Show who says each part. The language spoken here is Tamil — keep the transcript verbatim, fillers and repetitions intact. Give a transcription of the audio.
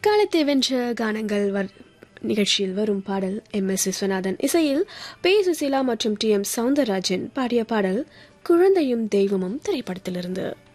Speaker 1: காலத்தை வென்ற கானங்கள் நிகழ்ச்சியில் வரும் பாடல் எம் எஸ் விஸ்வநாதன் இசையில் பே சுசீலா மற்றும் டி எம் சவுந்தரராஜன் பாடிய பாடல் குழந்தையும் தெய்வமும் திரைப்படத்திலிருந்து.